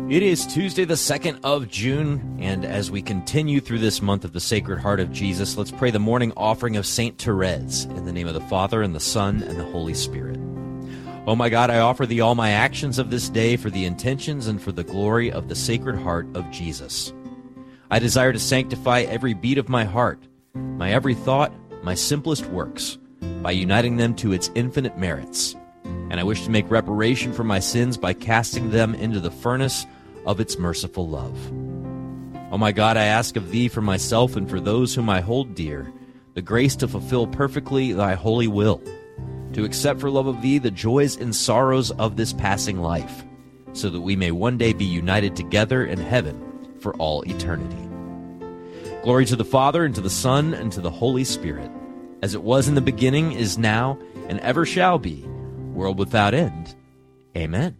It is Tuesday, the 2nd of June, and as we continue through this month of the Sacred Heart of Jesus, let's pray the morning offering of Saint Therese in the name of the Father, and the Son, and the Holy Spirit. Oh my God, I offer thee all my actions of this day for the intentions and for the glory of the Sacred Heart of Jesus. I desire to sanctify every beat of my heart, my every thought, my simplest works, by uniting them to its infinite merits. And I wish to make reparation for my sins by casting them into the furnace of its merciful love. O my God, I ask of thee for myself and for those whom I hold dear, the grace to fulfill perfectly thy holy will, to accept for love of thee the joys and sorrows of this passing life, so that we may one day be united together in heaven for all eternity. Glory to the Father, and to the Son, and to the Holy Spirit, as it was in the beginning, is now, and ever shall be, world without end. Amen.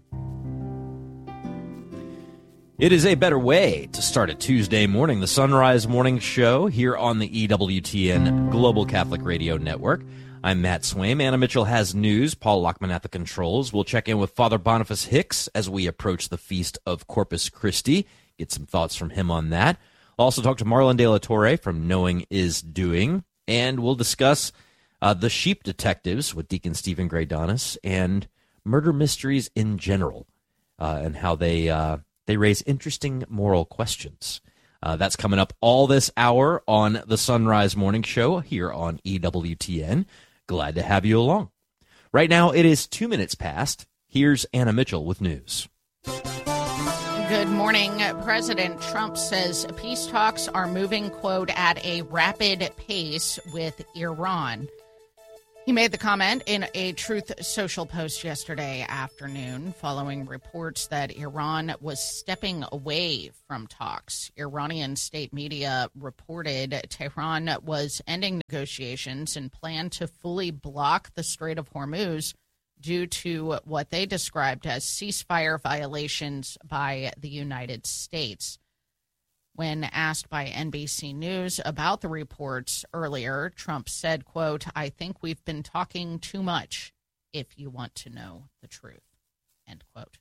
It is a better way to start a Tuesday morning, the Sunrise Morning Show here on the EWTN Global Catholic Radio Network. I'm Matt Swaim. Anna Mitchell has news. Paul Lockman at the controls. We'll check in with Father Boniface Hicks as we approach the feast of Corpus Christi. Get some thoughts from him on that. I'll also talk to Marlon De La Torre from Knowing is Doing, and we'll discuss The Sheep Detectives with Deacon Stephen Graydonis and murder mysteries in general, and how they raise interesting moral questions. That's coming up all this hour on the Sunrise Morning Show here on EWTN. Glad to have you along. Right now, it is 2 minutes past. Here's Anna Mitchell with news. Good morning. President Trump says peace talks are moving, quote, at a rapid pace with Iran. He made the comment in a Truth Social post yesterday afternoon following reports that Iran was stepping away from talks. Iranian state media reported Tehran was ending negotiations and planned to fully block the Strait of Hormuz due to what they described as ceasefire violations by the United States. When asked by NBC News about the reports earlier, Trump said, quote, "I think we've been talking too much, if you want to know the truth," end quote.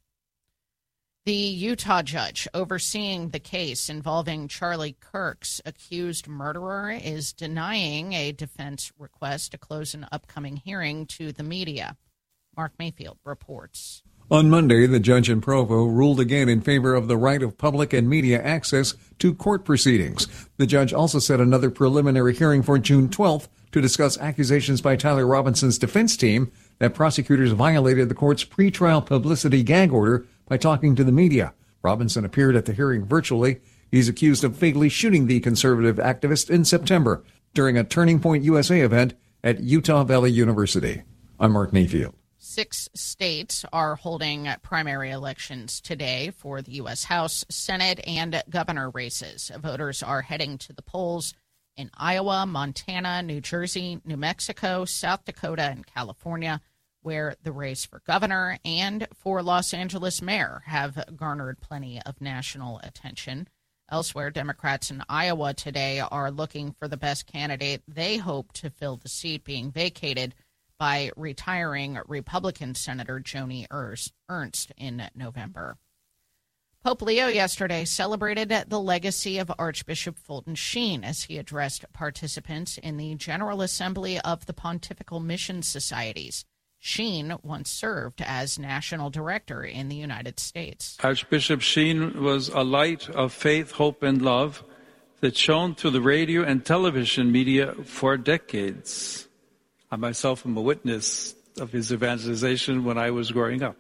The Utah judge overseeing the case involving Charlie Kirk's accused murderer is denying a defense request to close an upcoming hearing to the media. Mark Mayfield reports. On Monday, the judge in Provo ruled again in favor of the right of public and media access to court proceedings. The judge also set another preliminary hearing for June 12th to discuss accusations by Tyler Robinson's defense team that prosecutors violated the court's pretrial publicity gag order by talking to the media. Robinson appeared at the hearing virtually. He's accused of fatally shooting the conservative activist in September during a Turning Point USA event at Utah Valley University. I'm Mark Mayfield. 6 states are holding primary elections today for the U.S. House, Senate, and governor races. Voters are heading to the polls in Iowa, Montana, New Jersey, New Mexico, South Dakota, and California, where the race for governor and for Los Angeles mayor have garnered plenty of national attention. Elsewhere, Democrats in Iowa today are looking for the best candidate they hope to fill the seat being vacated by retiring Republican Senator Joni Ernst in November. Pope Leo yesterday celebrated the legacy of Archbishop Fulton Sheen as he addressed participants in the General Assembly of the Pontifical Mission Societies. Sheen once served as national director in the United States. Archbishop Sheen was a light of faith, hope, and love that shone through the radio and television media for decades. I myself am a witness of his evangelization when I was growing up.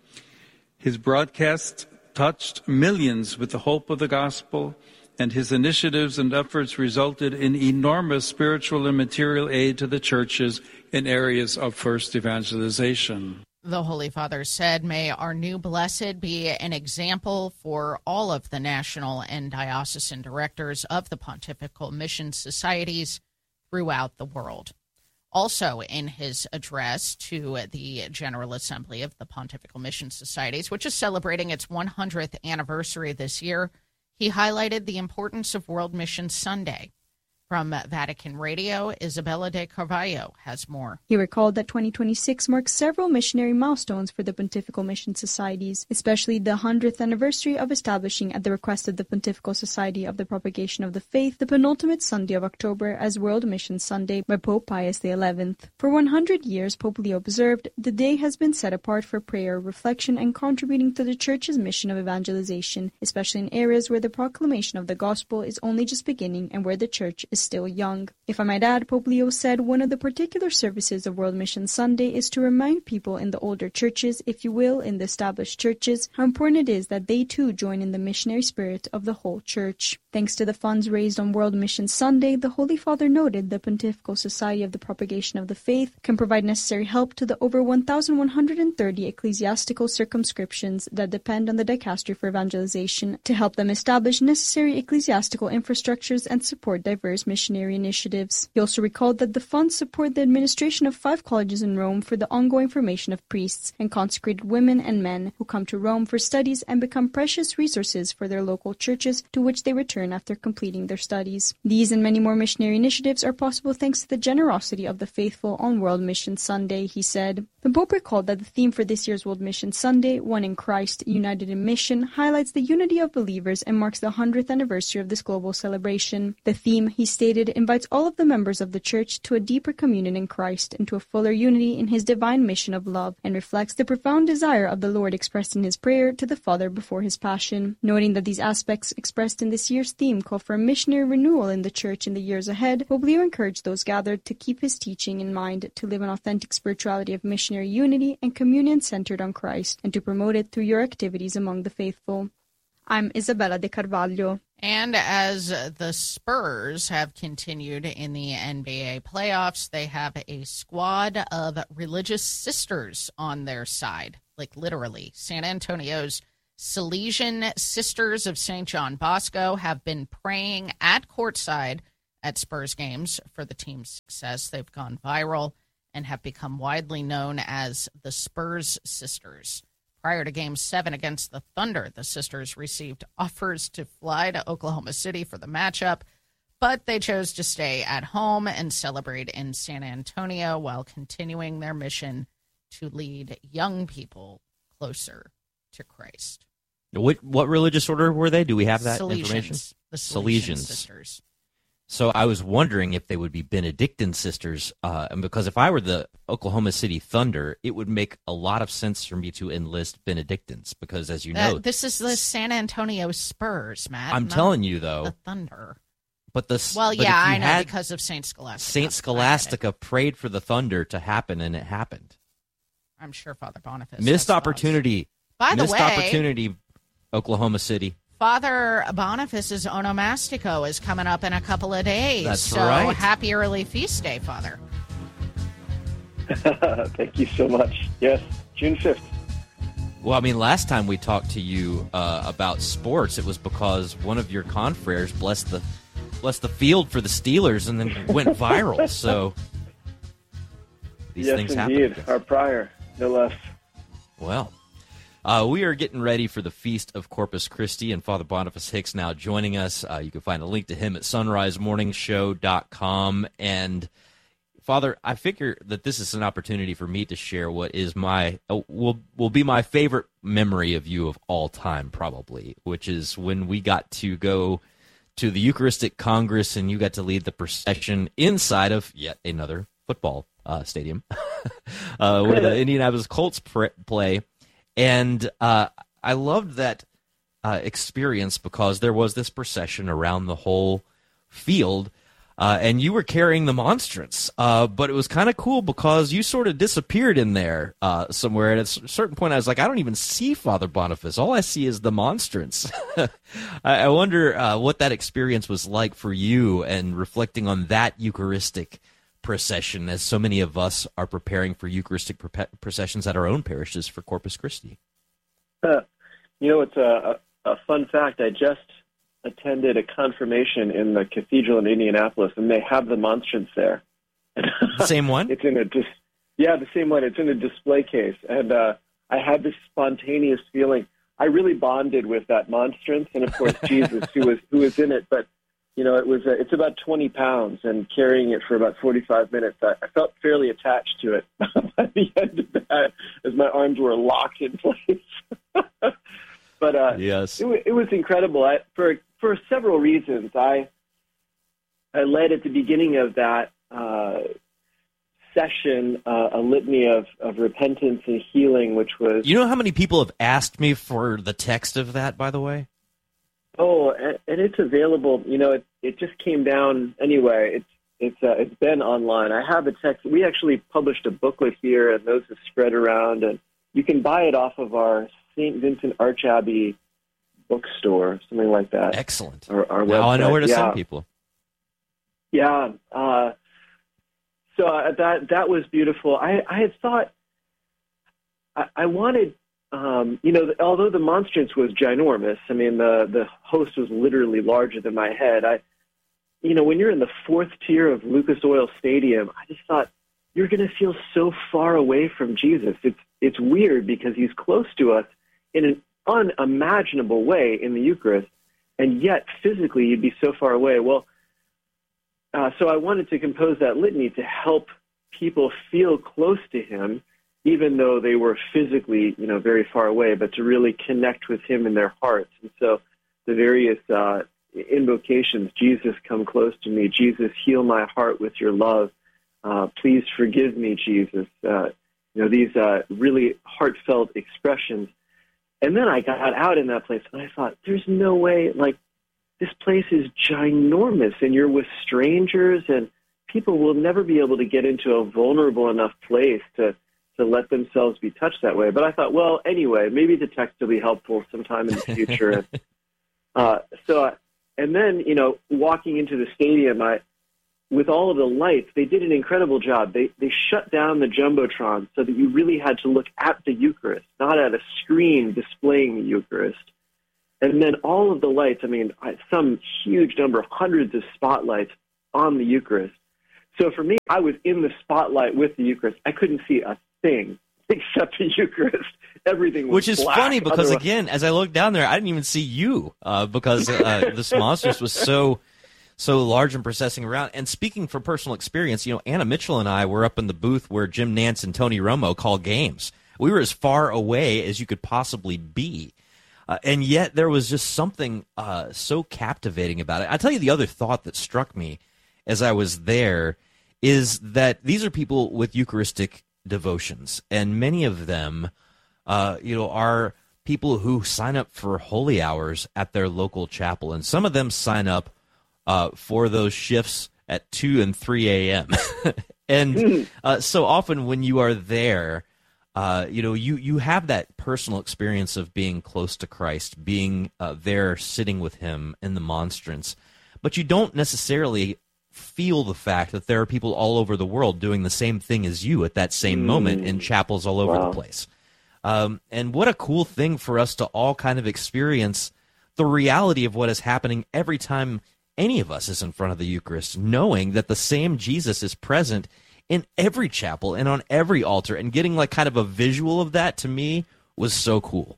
His broadcasts touched millions with the hope of the gospel, and his initiatives and efforts resulted in enormous spiritual and material aid to the churches in areas of first evangelization. The Holy Father said, "May our new blessed be an example for all of the national and diocesan directors of the Pontifical Mission Societies throughout the world." Also in his address to the General Assembly of the Pontifical Mission Societies, which is celebrating its 100th anniversary this year, he highlighted the importance of World Mission Sunday. From Vatican Radio, Isabella de Carvalho has more. He recalled that 2026 marks several missionary milestones for the Pontifical Mission Societies, especially the 100th anniversary of establishing, at the request of the Pontifical Society of the Propagation of the Faith, the penultimate Sunday of October as World Mission Sunday by Pope Pius XI. For 100 years, Pope Leo observed, the day has been set apart for prayer, reflection, and contributing to the Church's mission of evangelization, especially in areas where the proclamation of the gospel is only just beginning and where the Church is still young. If I might add, Pope Leo said one of the particular services of World Mission Sunday is to remind people in the older churches, if you will, in the established churches, how important it is that they too join in the missionary spirit of the whole Church. Thanks to the funds raised on World Mission Sunday, the Holy Father noted the Pontifical Society of the Propagation of the Faith can provide necessary help to the over 1,130 ecclesiastical circumscriptions that depend on the Dicastery for Evangelization to help them establish necessary ecclesiastical infrastructures and support diverse missionary initiatives. He also recalled that the funds support the administration of 5 colleges in Rome for the ongoing formation of priests and consecrated women and men who come to Rome for studies and become precious resources for their local churches to which they return after completing their studies. These and many more missionary initiatives are possible thanks to the generosity of the faithful on World Mission Sunday, he said. The Pope recalled that the theme for this year's World Mission Sunday, One in Christ, United in Mission, highlights the unity of believers and marks the 100th anniversary of this global celebration. The theme, he stated, invites all of the members of the Church to a deeper communion in Christ and to a fuller unity in his divine mission of love, and reflects the profound desire of the Lord expressed in his prayer to the Father before his Passion. Noting that these aspects expressed in this year's theme call for a missionary renewal in the Church in the years ahead, Pope Leo encouraged those gathered to keep his teaching in mind, to live an authentic spirituality of missionary unity and communion centered on Christ, and to promote it through your activities among the faithful. I'm Isabella de Carvalho. And as the Spurs have continued in the NBA playoffs, they have a squad of religious sisters on their side, like literally. San Antonio's Salesian Sisters of St. John Bosco have been praying at courtside at Spurs games for the team's success. They've gone viral and have become widely known as the Spurs Sisters. Prior to Game 7 against the Thunder, the sisters received offers to fly to Oklahoma City for the matchup, but they chose to stay at home and celebrate in San Antonio while continuing their mission to lead young people closer to Christ. What religious order were they? Do we have that Salesians, information? The Salesian Salesians. Sisters. So I was wondering if they would be Benedictine sisters, and because if I were the Oklahoma City Thunder, it would make a lot of sense for me to enlist Benedictines, because as you know... This is the San Antonio Spurs, Matt. I'm telling you, though. The Thunder. But Well, yeah, I know, because of St. Scholastica. St. Scholastica prayed for the Thunder to happen, and it happened. I'm sure Father Boniface Missed opportunity. By the Missed way, opportunity, Oklahoma City. Father Boniface's Onomastico is coming up in a couple of days. That's right. right. Happy early feast day, Father. Thank you so much. Yes, June 5th. Well, I mean, last time we talked to you about sports, it was because one of your confreres blessed the field for the Steelers and then went viral. So these things happen. Yes, indeed. Our prior, no less. Well, we are getting ready for the Feast of Corpus Christi, and Father Boniface Hicks now joining us. You can find a link to him at sunrisemorningshow.com. And Father, I figure that this is an opportunity for me to share what is will be my favorite memory of you of all time, probably, which is when we got to go to the Eucharistic Congress and you got to lead the procession inside of yet another football stadium where the Indianapolis Colts play. And I loved that experience because there was this procession around the whole field, and you were carrying the monstrance. But it was kind of cool because you sort of disappeared in there somewhere. And at a certain point, I was like, I don't even see Father Boniface. All I see is the monstrance. I wonder what that experience was like for you and reflecting on that Eucharistic procession, as so many of us are preparing for Eucharistic processions at our own parishes for Corpus Christi. It's a fun fact. I just attended a confirmation in the cathedral in Indianapolis, and they have the monstrance there. The same one? It's in the same one. It's in a display case, and I had this spontaneous feeling. I really bonded with that monstrance, and of course Jesus, who was in it. But it's about 20 pounds, and carrying it for about 45 minutes, I felt fairly attached to it by the end of that, as my arms were locked in place. But yes, it was incredible. For several reasons, I led at the beginning of that session a litany of repentance and healing, which was... You know how many people have asked me for the text of that, by the way? Oh, and it's available. It just came down anyway. It's been online. I have a text. We actually published a booklet here, and those have spread around, and you can buy it off of our St. Vincent Archabbey bookstore, something like that. Excellent. Our now website. I know where to send people. Yeah. So that was beautiful. I had thought I wanted, although the monstrance was ginormous, I mean, the host was literally larger than my head. When you're in the fourth tier of Lucas Oil Stadium, I just thought, you're going to feel so far away from Jesus. It's weird because he's close to us in an unimaginable way in the Eucharist, and yet physically you'd be so far away. Well, so I wanted to compose that litany to help people feel close to him, even though they were physically, very far away, but to really connect with him in their hearts. And so the various invocations, Jesus, come close to me. Jesus, heal my heart with your love. Please forgive me, Jesus. These really heartfelt expressions. And then I got out in that place, and I thought, there's no way, this place is ginormous, and you're with strangers, and people will never be able to get into a vulnerable enough place to let themselves be touched that way. But I thought, well, anyway, maybe the text will be helpful sometime in the future. And then, walking into the stadium, with all of the lights, they did an incredible job. They shut down the Jumbotron so that you really had to look at the Eucharist, not at a screen displaying the Eucharist. And then all of the lights, some huge number, hundreds of spotlights on the Eucharist. So for me, I was in the spotlight with the Eucharist. I couldn't see a thing except the Eucharist. Everything was Which is black. funny because, again, as I looked down there, I didn't even see you because this monstrance was so large and processing around. And speaking from personal experience, Anna Mitchell and I were up in the booth where Jim Nantz and Tony Romo call games. We were as far away as you could possibly be. And yet there was just something so captivating about it. I'll tell you the other thought that struck me as I was there is that these are people with Eucharistic devotions, and many of them, are people who sign up for holy hours at their local chapel, and some of them sign up for those shifts at 2 and 3 a.m. And so often when you are there, you have that personal experience of being close to Christ, being there sitting with him in the monstrance, but you don't necessarily feel the fact that there are people all over the world doing the same thing as you at that same moment in chapels all over the place. And what a cool thing for us to all kind of experience the reality of what is happening every time any of us is in front of the Eucharist, knowing that the same Jesus is present in every chapel and on every altar, and getting kind of a visual of that, to me, was so cool.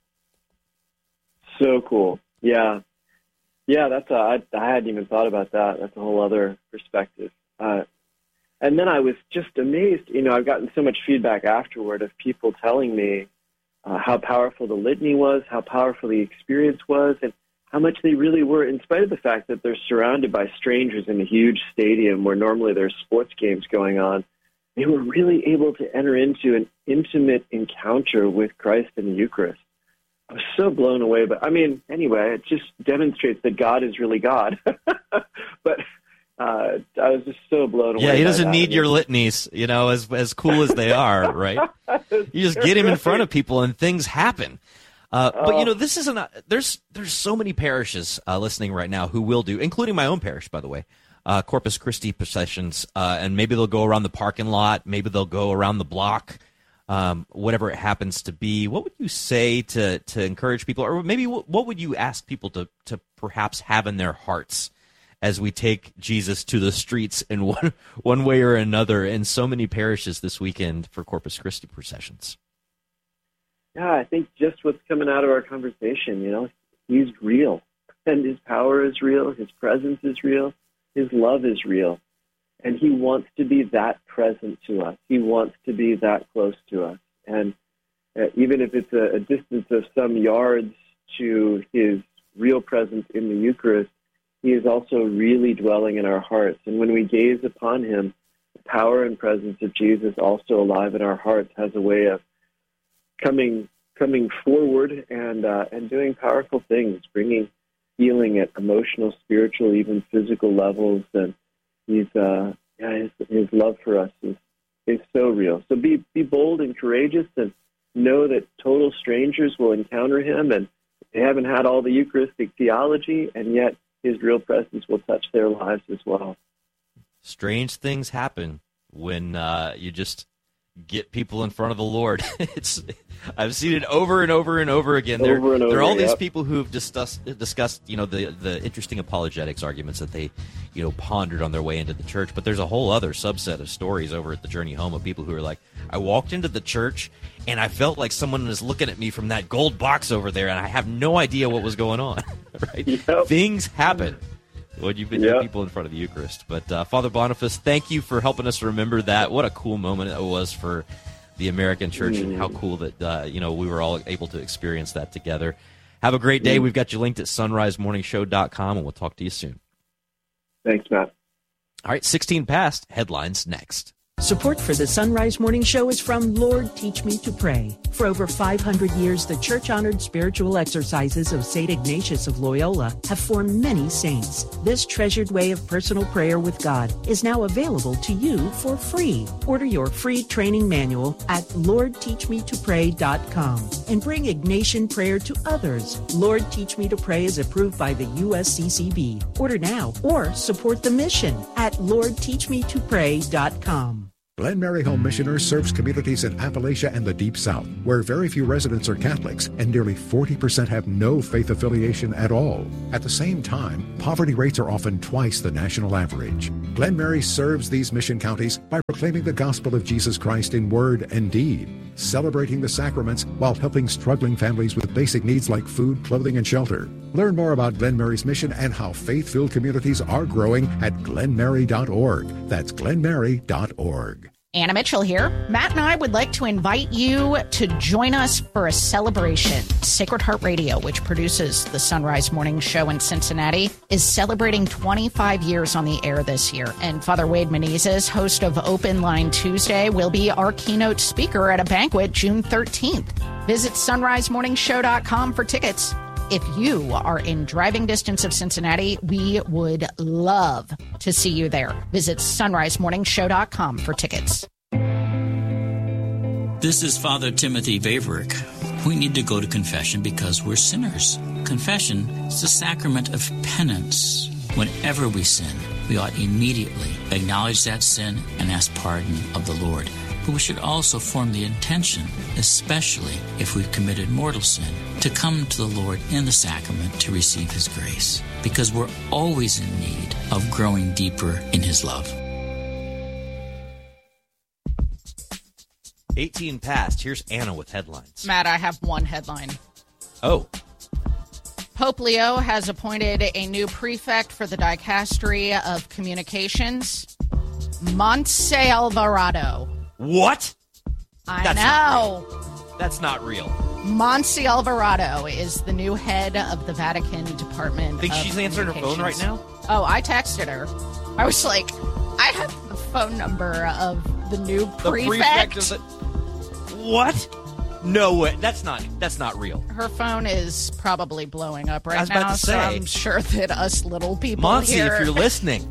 So cool. Yeah. Yeah, I hadn't even thought about that. That's a whole other perspective. And then I was just amazed. I've gotten so much feedback afterward of people telling me how powerful the litany was, how powerful the experience was, and how much they really were, in spite of the fact that they're surrounded by strangers in a huge stadium where normally there's sports games going on. They were really able to enter into an intimate encounter with Christ in the Eucharist. I was so blown away. But, anyway, it just demonstrates that God is really God. But I was just so blown away. Yeah, he doesn't need your litanies, as cool as they are, right? You just get him in front of people and things happen. But, this isn't there's so many parishes listening right now who will do, including my own parish, by the way, Corpus Christi processions, and maybe they'll go around the parking lot, maybe they'll go around the block, whatever it happens to be. What would you say to encourage people, or maybe what would you ask people to perhaps have in their hearts as we take Jesus to the streets in one way or another in so many parishes this weekend for Corpus Christi processions? Yeah, I think just what's coming out of our conversation, he's real. And his power is real. His presence is real. His love is real. And he wants to be that present to us. He wants to be that close to us. And even if it's a distance of some yards to his real presence in the Eucharist, he is also really dwelling in our hearts. And when we gaze upon him, the power and presence of Jesus, also alive in our hearts, has a way of coming forward and doing powerful things, bringing healing at emotional, spiritual, even physical levels. And his love for us is so real. So be bold and courageous, and know that total strangers will encounter him, and they haven't had all the Eucharistic theology, and yet his real presence will touch their lives as well. Strange things happen when you just get people in front of the Lord. I've seen it over and over and over again. There are all these people who have discussed, the interesting apologetics arguments that they, pondered on their way into the church. But there's a whole other subset of stories over at the Journey Home of people who are like, I walked into the church and I felt like someone was looking at me from that gold box over there, and I have no idea what was going on. Right? Yep. Things happen when you've been people in front of the Eucharist. But Father Boniface, thank you for helping us remember that. What a cool moment it was for the American church, and how cool that we were all able to experience that together. Have a great day. We've got you linked at sunrisemorningshow.com, and we'll talk to you soon. Thanks, Matt. All right, 16 past. Headlines next. Support for the Sunrise Morning Show is from Lord Teach Me to Pray. For over 500 years, the church-honored spiritual exercises of St. Ignatius of Loyola have formed many saints. This treasured way of personal prayer with God is now available to you for free. Order your free training manual at LordTeachMeToPray.com and bring Ignatian prayer to others. Lord Teach Me to Pray is approved by the USCCB. Order now or support the mission at LordTeachMeToPray.com. Glen Mary Home Missioners serves communities in Appalachia and the Deep South, where very few residents are Catholics and nearly 40% have no faith affiliation at all. At the same time, poverty rates are often twice the national average. Glen Mary serves these mission counties by proclaiming the gospel of Jesus Christ in word and deed, celebrating the sacraments while helping struggling families with basic needs like food, clothing, and shelter. Learn more about Glen Mary's mission and how faith-filled communities are growing at glenmary.org. That's glenmary.org. Anna Mitchell here. Matt and I would like to invite you to join us for a celebration. Sacred Heart Radio, which produces the Sunrise Morning Show in Cincinnati, is celebrating 25 years on the air this year. And Father Wade Menezes, host of Open Line Tuesday, will be our keynote speaker at a banquet June 13th. Visit sunrisemorningshow.com for tickets. If you are in driving distance of Cincinnati, we would love to see you there. Visit sunrisemorningshow.com for tickets. This is Father Timothy Vaverick. We need to go to confession because we're sinners. Confession is the sacrament of penance. Whenever we sin, we ought immediately acknowledge that sin and ask pardon of the Lord. But we should also form the intention, especially if we've committed mortal sin, to come to the Lord in the sacrament to receive His grace, because we're always in need of growing deeper in His love. 18 past. Here's Anna with headlines. Matt, I have one headline. Oh. Pope Leo has appointed a new prefect for the Dicastery of Communications, Montse Alvarado. What? I know. That's not real. Montse Alvarado is the new head of the Vatican Department. Think she's answering her phone right now? Oh, I texted her. I was like, I have the phone number of the new prefect. What? No way. That's not real. Her phone is probably blowing up right now. I was about to say. So I'm sure that us little people Montse, here... if you're listening...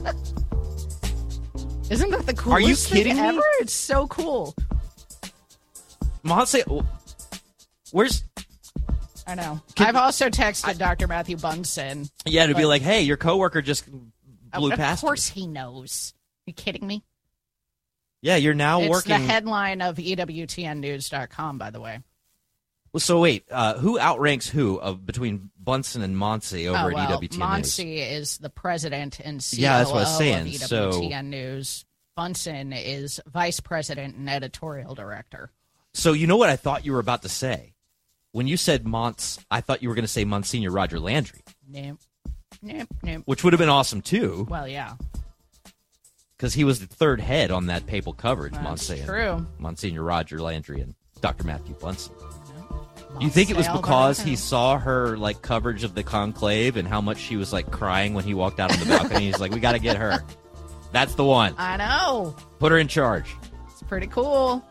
Isn't that the coolest Are you kidding thing me? ever? It's so cool. Montse, where's... I know. I've also texted Dr. Matthew Bunson. Yeah, to be like, hey, your coworker just blew past Of course he knows. Are you kidding me? Yeah, you're now it's working... It's the headline of EWTNnews.com, by the way. Well, so wait, who outranks who between Bunson and Montse over at EWTN News? Montse is the president and COO that's what I was saying. of EWTN News. Bunson is vice president and editorial director. So you know what I thought you were about to say? When you said Montse, I thought you were going to say Monsignor Roger Landry. Nope. Which would have been awesome, too. Well, yeah. Because he was the third head on that papal coverage, That's true. Monsignor Roger Landry and Dr. Matthew Bunson. You think it was because he saw her like coverage of the conclave and how much she was like crying when he walked out on the balcony? He's like, we got to get her. That's the one. I know. Put her in charge. It's pretty cool.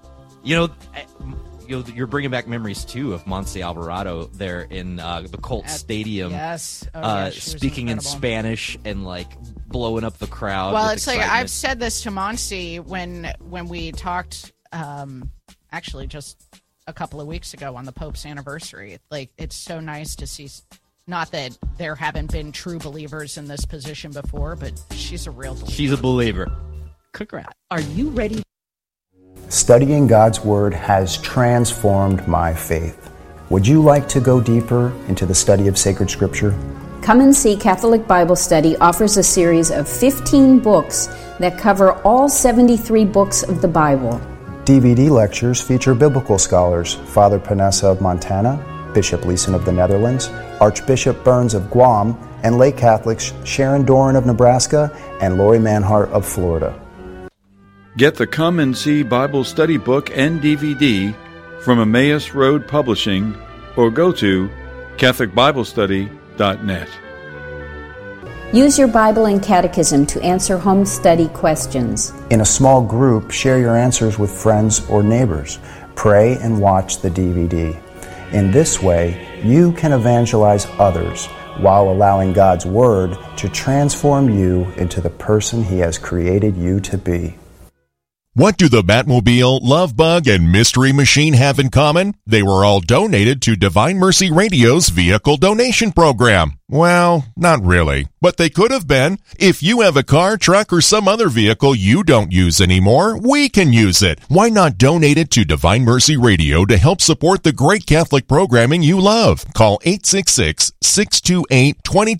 You're bringing back memories too of Monse Alvarado there in the Colts Stadium. Yes. Speaking in Spanish and like blowing up the crowd. Well, it's excitement. Like I've said this to Monse when we talked, actually just a couple of weeks ago on the Pope's anniversary. Like, it's so nice to see, not that there haven't been true believers in this position before, but she's a real believer. She's a believer. Congrats. Are you ready? Studying God's Word has transformed my faith. Would you like to go deeper into the study of sacred Scripture? Come and See Catholic Bible Study offers a series of 15 books that cover all 73 books of the Bible. DVD lectures feature biblical scholars Father Panessa of Montana, Bishop Leeson of the Netherlands, Archbishop Burns of Guam, and lay Catholics Sharon Doran of Nebraska and Lori Manhart of Florida. Get the Come and See Bible Study book and DVD from Emmaus Road Publishing or go to CatholicBibleStudy.net. Use your Bible and Catechism to answer home study questions. In a small group, share your answers with friends or neighbors. Pray and watch the DVD. In this way, you can evangelize others while allowing God's Word to transform you into the person He has created you to be. What do the Batmobile, Love Bug, and Mystery Machine have in common? They were all donated to Divine Mercy Radio's vehicle donation program. Well, not really, but they could have been. If you have a car, truck, or some other vehicle you don't use anymore, we can use it. Why not donate it to Divine Mercy Radio to help support the great Catholic programming you love? Call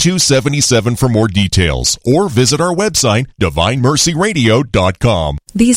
866-628-2277 for more details, or visit our website, DivineMercyRadio.com. These